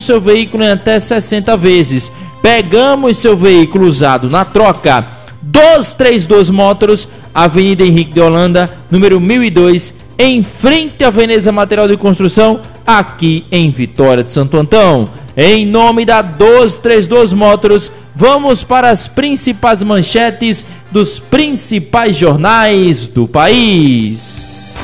seu veículo em até 60 vezes. Pegamos seu veículo usado na troca. 232 Motors, Avenida Henrique de Holanda, número 1002, em frente à Veneza Material de Construção, aqui em Vitória de Santo Antão. Em nome da 232 Motors, vamos para as principais manchetes dos principais jornais do país.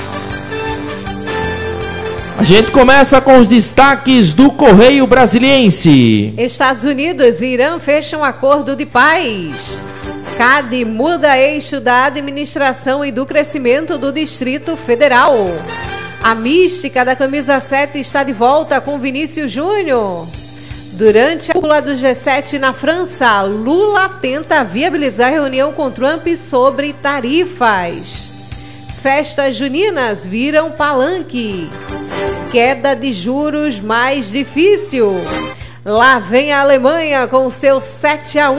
A gente começa com os destaques do Correio Brasiliense. Estados Unidos e Irã fecham acordo de paz. CAD muda eixo da administração e do crescimento do Distrito Federal. A mística da camisa 7 está de volta com Vinícius Júnior. Durante a cúpula do G7 na França, Lula tenta viabilizar reunião com Trump sobre tarifas. Festas juninas viram palanque. Queda de juros mais difícil. Lá vem a Alemanha com seu 7-1.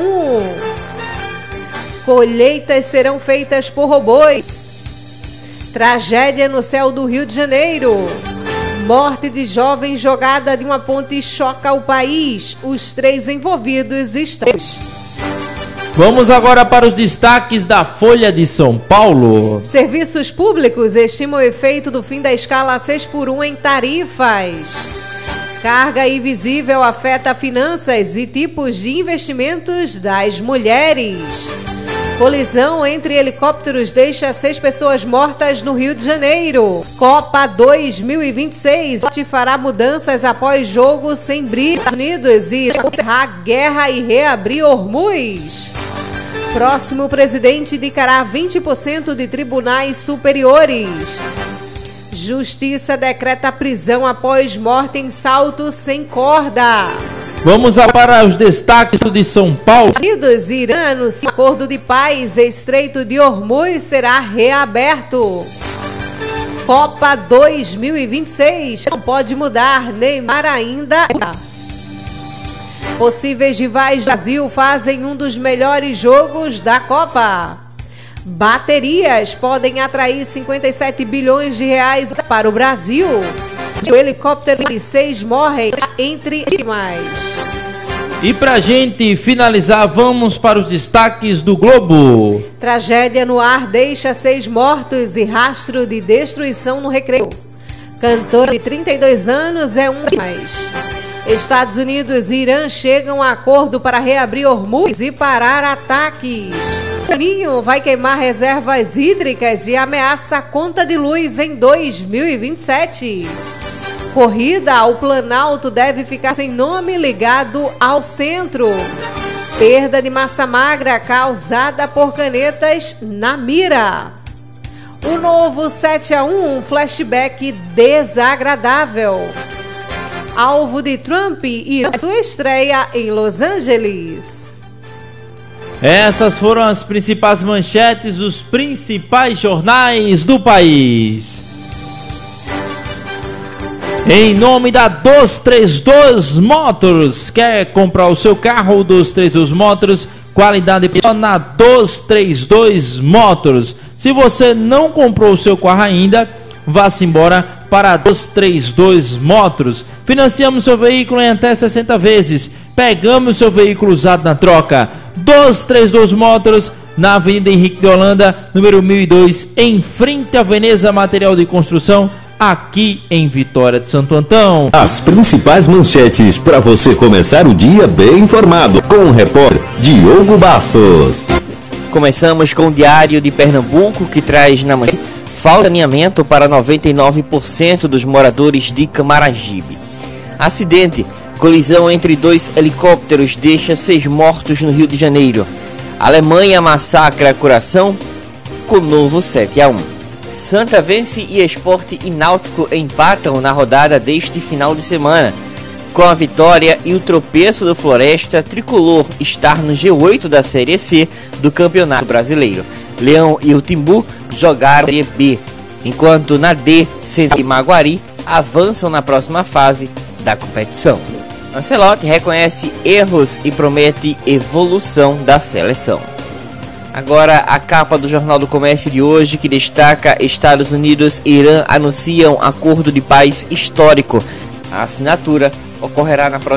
Colheitas serão feitas por robôs. Tragédia no céu do Rio de Janeiro. Morte de jovem jogada de uma ponte choca o país. Os 3 envolvidos estão. Vamos agora para os destaques da Folha de São Paulo. Serviços públicos estimam o efeito do fim da escala 6x1 em tarifas. Carga invisível afeta finanças e tipos de investimentos das mulheres. Colisão entre helicópteros deixa 6 pessoas mortas no Rio de Janeiro. Copa 2026 fará mudanças após jogo sem briga. Estados Unidos e encerrar guerra e reabrir Hormuz. Próximo presidente indicará 20% de tribunais superiores. Justiça decreta prisão após morte em salto sem corda. Vamos para os destaques de São Paulo. Unidos e Irã anunciam acordo de paz. Estreito de Hormuz será reaberto. Copa 2026 não pode mudar. Neymar ainda. Possíveis rivais do Brasil fazem um dos melhores jogos da Copa. Baterias podem atrair 57 bilhões de reais para o Brasil. O helicóptero e 6 morrem entre mais. E pra gente finalizar, vamos para os destaques do Globo. Tragédia no ar deixa 6 mortos e rastro de destruição no Recreio. Cantor de 32 anos é um mais. Estados Unidos e Irã chegam a acordo para reabrir Hormuz e parar ataques. Ninho vai queimar reservas hídricas e ameaça a conta de luz em 2027. Corrida ao Planalto deve ficar sem nome ligado ao centro. Perda de massa magra causada por canetas na mira. O novo 7-1, um flashback desagradável. Alvo de Trump e sua estreia em Los Angeles. Essas foram as principais manchetes dos principais jornais do país. Em nome da 232 Motors, quer comprar o seu carro? 232 Motors, qualidade na 232 Motors. Se você não comprou o seu carro ainda, vá-se embora para a 232 Motors. Financiamos seu veículo em até 60 vezes. Pegamos seu veículo usado na troca. 232 Motors, na Avenida Henrique de Holanda, número 1002, em frente à Veneza Material de Construção, aqui em Vitória de Santo Antão. As principais manchetes para você começar o dia bem informado, com o repórter Diogo Bastos. Começamos com o Diário de Pernambuco, que traz na manhã falta saneamento para 99% dos moradores de Camaragibe. Acidente, colisão entre 2 helicópteros deixa 6 mortos no Rio de Janeiro. Alemanha massacra Coração com novo 7-1. Santa vence e Sport e Náutico empatam na rodada deste final de semana. Com a vitória e o tropeço do Floresta, Tricolor está no G8 da Série C do Campeonato Brasileiro. Leão e o Timbu jogaram Série B, enquanto na D, Central e Maguari avançam na próxima fase da competição. Ancelotti reconhece erros e promete evolução da seleção. Agora a capa do Jornal do Comércio de hoje, que destaca: Estados Unidos e Irã anunciam acordo de paz histórico. A assinatura ocorrerá na